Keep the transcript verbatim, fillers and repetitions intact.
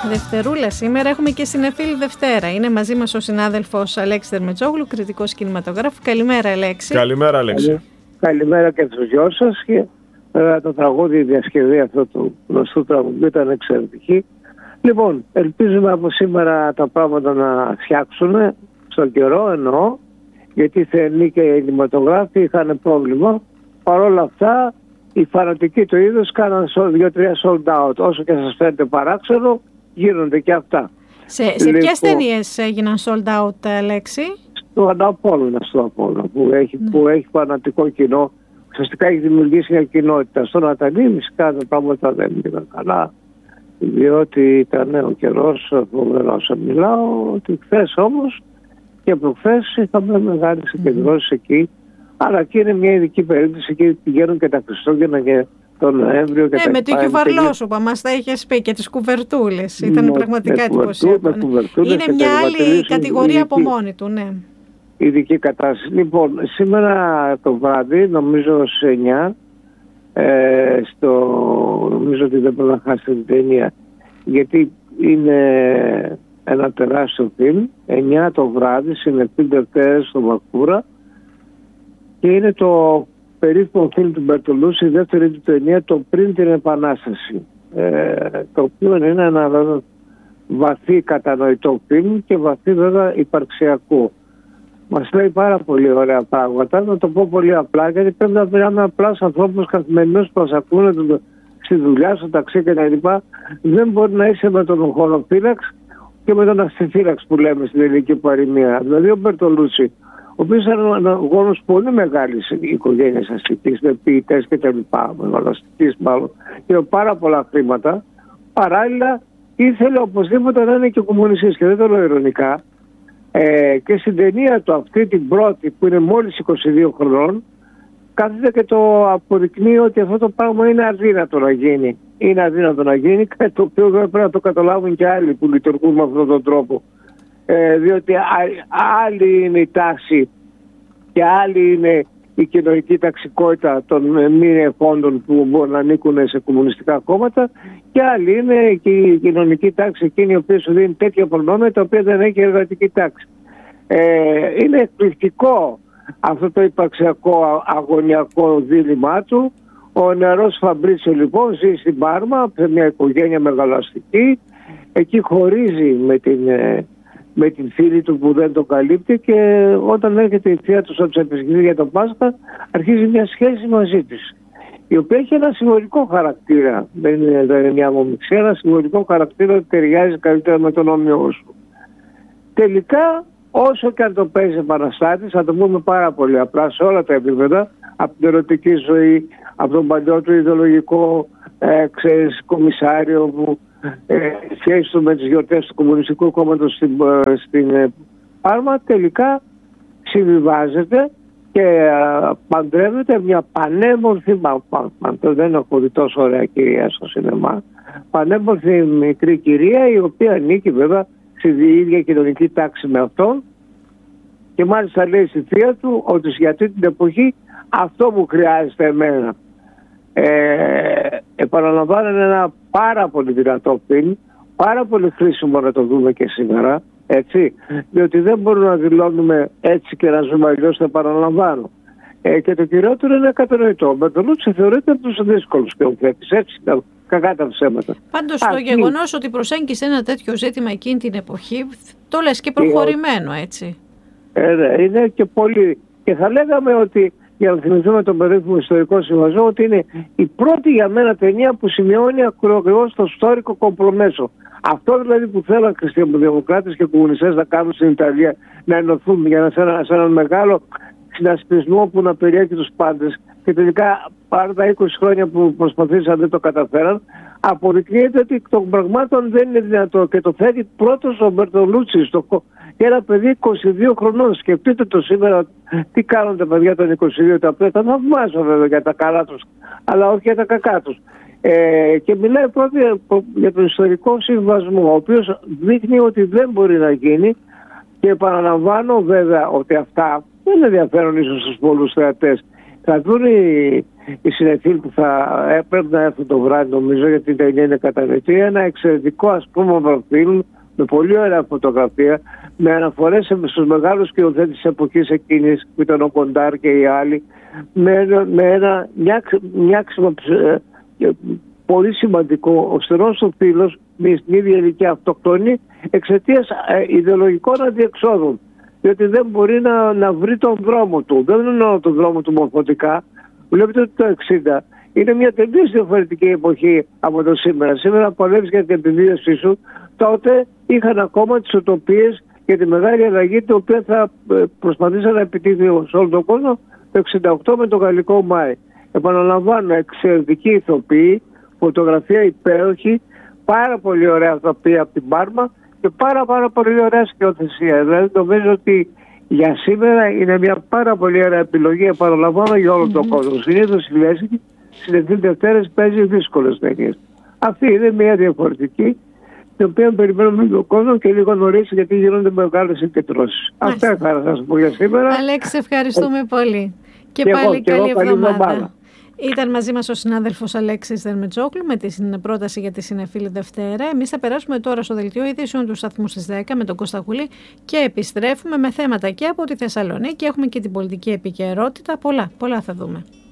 Δευτερούλα σήμερα, έχουμε και συνεφίλ Δευτέρα. Είναι μαζί μας ο συνάδελφος Αλέξης Δερμετζόγλου, κριτικός κινηματογράφου. Καλημέρα, Αλέξη. Καλημέρα, Αλέξη. Καλημέρα και στους δυο σας. Και ε, το τραγούδι, η διασκευή αυτό του γνωστού τραγουδιού ήταν εξαιρετική. Λοιπόν, ελπίζουμε από σήμερα τα πράγματα να φτιάξουν στον καιρό, εννοώ, γιατί οι θερινοί και οι κινηματογράφοι είχαν πρόβλημα. Παρ' όλα αυτά, οι φανατικοί του είδους κάναν δύο-τρία sold out. Όσο και σας φαίνεται παράξενο, γίνονται και αυτά. Σε, σε λοιπόν, ποιες ταινίες έγιναν sold out, Αλέξη? Στο Απόλλωνα, στο Απόλλωνα, που έχει, ναι. που έχει φανατικό κοινό. Ουσιαστικά έχει δημιουργήσει μια κοινότητα. Στο Ναταλή, φυσικά τα πράγματα δεν πήγαν καλά, διότι ήταν ο καιρός φοβερός. Μιλάω ότι χθες όμως και προχθές είχαμε μεγάλες συγκεντρώσεις mm. εκεί. Αλλά εκεί είναι μια ειδική περίπτωση, εκεί πηγαίνουν και τα Χριστούγεννα και τον Νοέμβριο και ναι, τα με το Κιουβαρλόσουπα μας τα είχες πει και τις κουβερτούλες. Ήταν με, πραγματικά εντυπωσιακό. Είναι μια άλλη κατηγορία από μόνη του, ναι. Ειδική κατάσταση. Λοιπόν, σήμερα το βράδυ, νομίζω σε εννιά, ε, στο, νομίζω ότι δεν πρέπει να χάσετε την ταινία, γιατί είναι ένα τεράστιο φιλμ, εννιά το βράδυ, συνεφίλ Δευτέρα στο Βακούρα, και είναι το περίφημο φιλμ του Μπερτολούτσι, η δεύτερη του ταινία, το πριν την Επανάσταση, ε, το οποίο είναι ένα βαθύ κατανοητό φιλμ και βαθύ βέβαια υπαρξιακό. Μας λέει πάρα πολύ ωραία πράγματα, να το πω πολύ απλά, γιατί πρέπει να μιλάμε απλά στους ανθρώπους καθημερινούς που μας ακούνε στη δουλειά, στο ταξί κτλ. Δεν μπορεί να είσαι με τον χωροφύλαξ και με τον αστιφύλαξ που λέμε στην ελληνική παροιμία. Δηλαδή ο Μπερτολούτσι, ο οποίος ήταν γόνος πολύ μεγάλης οικογένειας αστικής, με ποιητές και τα λοιπά, μεγαλοαστικής μάλλον, και με πάρα πολλά χρήματα, παράλληλα ήθελε οπωσδήποτε να είναι και κομμουνιστής, και δεν το λέω ειρωνικά. Ε, και στην ταινία του αυτή την πρώτη, που είναι μόλις είκοσι δύο χρονών, κάθεται και το αποδεικνύει ότι αυτό το πράγμα είναι αδύνατο να γίνει. Είναι αδύνατο να γίνει, κάτι το οποίο δεν πρέπει να το καταλάβουν και άλλοι που λειτουργούν με αυτόν τον τρόπο. Ε, διότι άλλη είναι η τάση και άλλη είναι η κοινωνική ταξικότητα των μη εφόντων που μπορούν να ανήκουν σε κομμουνιστικά κόμματα, και άλλη είναι και η κοινωνική τάξη εκείνη η οποία σου δίνει τέτοια προνόμια τα οποία δεν έχει η εργατική τάξη. Ε, είναι εκπληκτικό αυτό το υπαρξιακό αγωνιακό δίλημά του. Ο νεαρός Φαμπρίτσιο λοιπόν ζει στην Πάρμα, σε μια οικογένεια μεγαλοαστική, εκεί χωρίζει με την... με την φίλη του που δεν το καλύπτει, και όταν έρχεται η θεία του από τις για τον Πάσχα, αρχίζει μια σχέση μαζί της, η οποία έχει ένα συμβολικό χαρακτήρα. Δεν είναι, δεν είναι μια αμομιξία, ένα συμβολικό χαρακτήρα ότι ταιριάζει καλύτερα με τον όμοιό σου. Τελικά, όσο και αν το παίζει επαναστάτης, θα το πούμε πάρα πολύ απλά σε όλα τα επίπεδα, από την ερωτική ζωή, από τον παλιό του ιδεολογικό ε, ξέρεις, κομισάριο που Ε, σχέση του με τις γιορτές του Κομμουνιστικού Κόμματος στην, στην ε, Πάρμα, τελικά συμβιβάζεται και α, παντρεύεται μια πανέμορφη, μα, μα, μα, δεν έχω δει τόσο ωραία κυρία στο σινεμά, πανέμορφη μικρή κυρία, η οποία ανήκει βέβαια στην ίδια κοινωνική τάξη με αυτόν, και μάλιστα λέει στη θεία του ότι για αυτή την εποχή αυτό μου χρειάζεται εμένα. Ε, επαναλαμβάνω, είναι ένα πάρα πολύ δυνατό φιλμ, πάρα πολύ χρήσιμο να το δούμε και σήμερα, έτσι, διότι δεν μπορούμε να δηλώνουμε έτσι και να ζούμε αλλιώς, το επαναλαμβάνω. Ε, και το κυριότερο είναι κατανοητό. Ο Μπερτολούτσι θεωρείται από τους δύσκολους και οφθέτης, έτσι, κακά τα ψέματα. Πάντως το γεγονός ότι προσέγγισε ένα τέτοιο ζήτημα εκείνη την εποχή, το λες και προχωρημένο, έτσι. Ε, ναι, είναι και πολύ, και θα λέγαμε ότι, για να θυμηθούμε τον περίφημο ιστορικό συμβασμό, ότι είναι η πρώτη για μένα ταινία που σημειώνει ακριβώς το ιστορικό κομπρομέσο. Αυτό δηλαδή που θέλαν χριστιανοδημοκράτες και κομμουνιστές να κάνουν στην Ιταλία, να ενωθούν για να σε, ένα, σε έναν μεγάλο συνασπισμό που να περιέχει τους πάντες, και τελικά παρά τα είκοσι χρόνια που προσπαθήσαν δεν το καταφέραν, αποδεικνύεται ότι των πραγμάτων δεν είναι δυνατό, και το θέτει πρώτος ο Μπερτολούτσι στο, και ένα παιδί είκοσι δύο χρονών. Σκεφτείτε το σήμερα τι κάνουν τα παιδιά των είκοσι δύο, τα οποία τα θαυμάζω βέβαια για τα καλά τους, αλλά όχι για τα κακά τους. Ε, και μιλάει πρώτα για τον ιστορικό συμβασμό, ο οποίος δείχνει ότι δεν μπορεί να γίνει, και επαναλαμβάνω βέβαια ότι αυτά δεν ενδιαφέρουν ίσως στους πολλούς θεατές. Θα δουν οι, οι συνεφίλ που θα έπρεπε να έρθουν το βράδυ, νομίζω, γιατί η ταινία είναι κατανοητή. Ένα εξαιρετικό, ας πούμε, φιλμ με πολύ ωραία φωτογραφία, με αναφορές στους μεγάλους σκηνοθέτες της εποχής εκείνης που ήταν ο Κοντάρ και οι άλλοι, με, με ένα νιάξιμο πολύ σημαντικό. Ο στενός του φίλος με στην ίδια ηλικία αυτοκτονεί εξαιτίας ε, ιδεολογικών αντιεξόδων. Διότι δεν μπορεί να, να βρει τον δρόμο του. Δεν εννοώ τον δρόμο του μορφωτικά. Βλέπετε ότι το εξήντα είναι μια τελείως διαφορετική εποχή από το σήμερα. Σήμερα παλεύεις για την επιβίωσή σου. Τότε είχαν ακόμα τις οτοπίες για τη μεγάλη αλλαγή, την οποία θα προσπαθήσαν να επιτύχει σε όλο τον κόσμο το εξήντα οκτώ με το Γαλλικό Μάη. Επαναλαμβάνω, εξαιρετική ηθοποιή, φωτογραφία υπέροχη, πάρα πολύ ωραία ηθοποιή από την Πάρμα και πάρα πάρα πολύ ωραία σκηνοθεσία. Δηλαδή νομίζω ότι για σήμερα είναι μια πάρα πολύ ωραία επιλογή, επαναλαμβάνω, για όλο τον κόσμο. Συνήθως η Λέσκη συνεχίζει Δευτέρες παίζει δύσκολες ταινίες. Αυτή είναι μια διαφορετική, την οποία περιμένουμε τον κόσμο και λίγο νωρίς, γιατί γίνονται μεγάλες συγκεντρώσεις. Αυτά είχα να σας πω για σήμερα. Αλέξη, ευχαριστούμε ε, πολύ. Και, και πάλι εγώ, καλή εγώ, εβδομάδα. εβδομάδα. Ήταν μαζί μας ο συνάδελφος Αλέξης Δερμετζόγλου με την πρόταση για τη Συνεφίλ Δευτέρα. Εμείς θα περάσουμε τώρα στο δελτίο ειδήσεων του σταθμού στις δέκα με τον Κώστα Κουλή και επιστρέφουμε με θέματα και από τη Θεσσαλονίκη. Έχουμε και την πολιτική επικαιρότητα. Πολλά, πολλά θα δούμε.